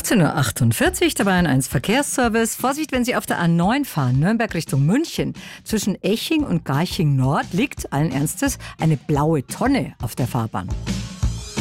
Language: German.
14:48 Uhr, dabei ein 1 Verkehrsservice. Vorsicht, wenn Sie auf der A9 fahren, Nürnberg Richtung München. Zwischen Eching und Garching Nord liegt allen Ernstes eine blaue Tonne auf der Fahrbahn.